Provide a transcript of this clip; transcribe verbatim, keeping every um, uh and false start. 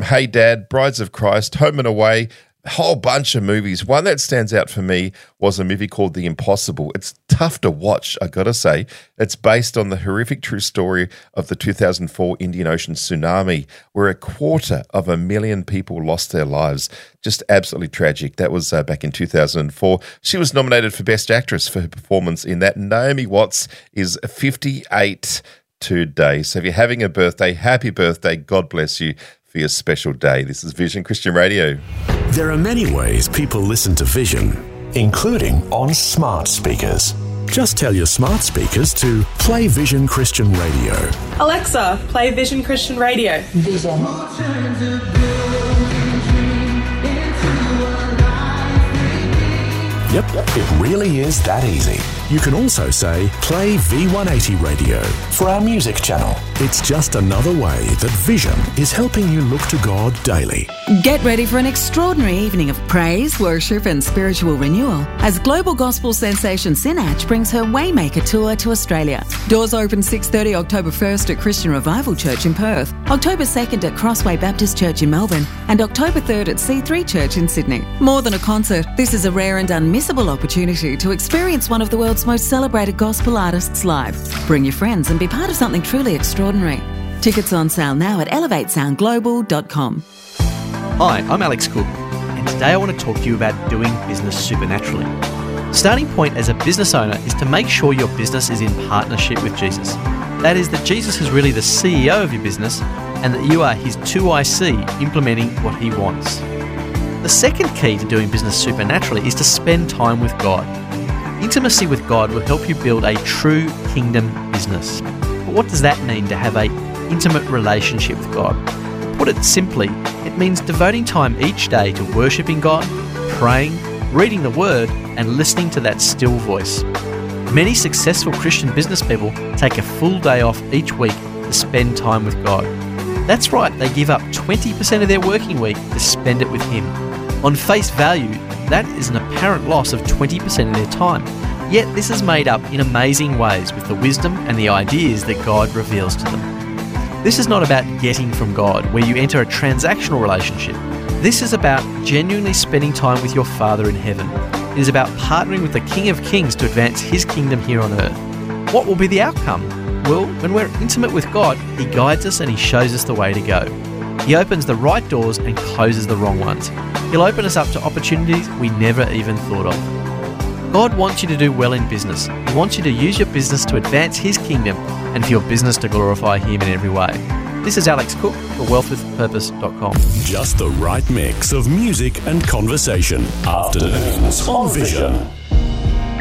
Hey Dad, Brides of Christ, Home and Away, a whole bunch of movies. One that stands out for me was a movie called The Impossible. It's tough to watch, I gotta say. It's based on the horrific true story of the two thousand four Indian Ocean tsunami, where a quarter of a million people lost their lives. Just absolutely tragic. That was uh, back in two thousand four. She was nominated for Best Actress for her performance in that. Naomi Watts is fifty-eight today. So if you're having a birthday, happy birthday. God bless you for your special day. This is Vision Christian Radio. There are many ways people listen to Vision, including on smart speakers. Just tell your smart speakers to play Vision Christian Radio. Alexa, play Vision Christian Radio. Vision. Yep, it really is that easy. You can also say, play V one eighty Radio for our music channel. It's just another way that Vision is helping you look to God daily. Get ready for an extraordinary evening of praise, worship and spiritual renewal as global gospel sensation Sinach brings her Waymaker Tour to Australia. Doors open six thirty October first at Christian Revival Church in Perth, October second at Crossway Baptist Church in Melbourne and October third at C three Church in Sydney. More than a concert, this is a rare and unmissable opportunity to experience one of the world's most celebrated gospel artists live. Bring your friends and be part of something truly extraordinary. Tickets on sale now at elevate sound global dot com. Hi, I'm Alex Cook, and today I want to talk to you about doing business supernaturally. Starting point as a business owner is to make sure your business is in partnership with Jesus. That is, that Jesus is really the C E O of your business and that you are his two I C implementing what he wants. The second key to doing business supernaturally is to spend time with God. Intimacy with God will help you build a true kingdom business. But what does that mean, to have an intimate relationship with God? Put it simply, it means devoting time each day to worshipping God, praying, reading the Word, and listening to that still voice. Many successful Christian business people take a full day off each week to spend time with God. That's right, they give up twenty percent of their working week to spend it with Him. On face value, that is an apparent loss of twenty percent of their time. Yet this is made up in amazing ways with the wisdom and the ideas that God reveals to them. This is not about getting from God, where you enter a transactional relationship. This is about genuinely spending time with your Father in heaven. It is about partnering with the King of Kings to advance His kingdom here on earth. What will be the outcome? Well, when we're intimate with God, He guides us and He shows us the way to go. He opens the right doors and closes the wrong ones. He'll open us up to opportunities we never even thought of. God wants you to do well in business. He wants you to use your business to advance His kingdom and for your business to glorify Him in every way. This is Alex Cook for wealth with purpose dot com. Just the right mix of music and conversation. Afternoons on Vision.